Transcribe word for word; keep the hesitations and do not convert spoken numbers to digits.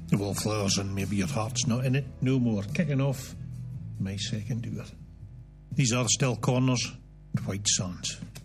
The wallflowers and maybe your heart's not in it. No more. Kicking off my second hour. These are Still Corners and White Sands.